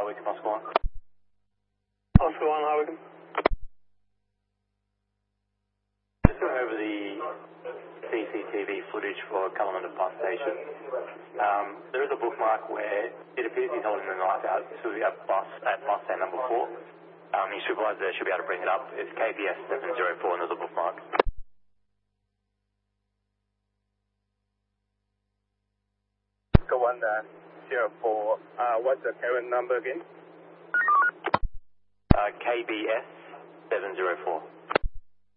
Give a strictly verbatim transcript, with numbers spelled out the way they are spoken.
Harwick, Oscar one. Oscar one, Harwick. Just going over the C C T V footage for Kalamunda Bus Station. Um, there is a bookmark where it appears he's holding the knife out to a bus at bus stand number four. Um, your supervisor there should be able to bring it up. It's K B S seven zero four, another bookmark. Oscar one zero four, uh, what's the current number again? Uh, K B S seven zero four.